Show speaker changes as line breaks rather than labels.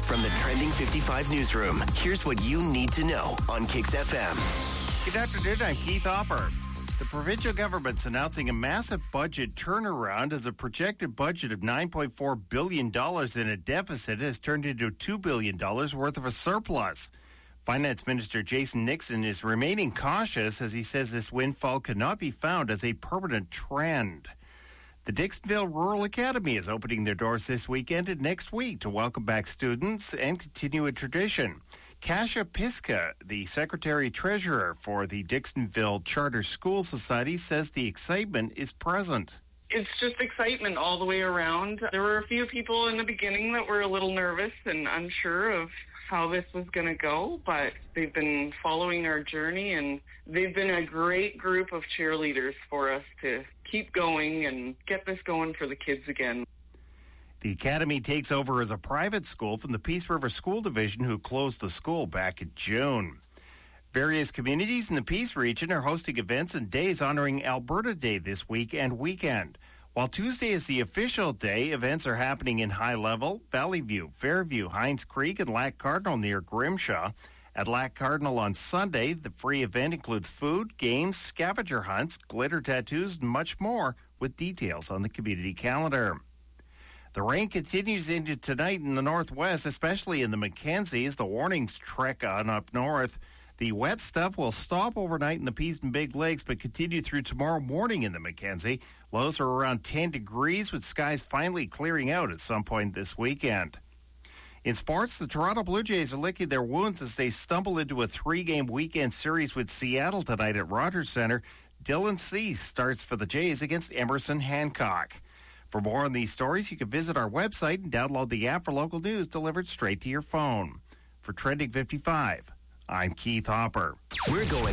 From the Trending 55 newsroom, here's what you need to know on Kicks FM.
Good afternoon, I'm Keith Hopper. The provincial government's announcing a massive budget turnaround as a projected budget of $9.4 billion in a deficit has turned into $2 billion worth of a surplus. Finance Minister Jason Nixon is remaining cautious as he says this windfall cannot be found as a permanent trend. The Dixonville Rural Academy is opening their doors this weekend and next week to welcome back students and continue a tradition. Kasia Piska, the Secretary-Treasurer for the Dixonville Charter School Society, says the excitement is present.
It's just excitement all the way around. There were a few people in the beginning that were a little nervous and unsure of how this was going to go, but they've been following our journey, and they've been a great group of cheerleaders for us to keep going and get this going for the kids again.
The academy takes over as a private school from the Peace River School Division, who closed the school back in June. Various communities in the Peace region are hosting events and days honoring Alberta Day this week and weekend. While Tuesday is the official day, events are happening in High Level, Valley View, Fairview, Hines Creek, and Lac Cardinal near Grimshaw. At Lac Cardinal on Sunday, the free event includes food, games, scavenger hunts, glitter tattoos, and much more, with details on the community calendar. The rain continues into tonight in the northwest, especially in the Mackenzie, as the warnings trek on up north. The wet stuff will stop overnight in the Peace and Big Lakes, but continue through tomorrow morning in the Mackenzie. Lows are around 10 degrees, with skies finally clearing out at some point this weekend. In sports, the Toronto Blue Jays are licking their wounds as they stumble into a 3-game weekend series with Seattle tonight at Rogers Centre. Dylan Cease starts for the Jays against Emerson Hancock. For more on these stories, you can visit our website and download the app for local news delivered straight to your phone. For Trending 55, I'm Keith Hopper.
We're going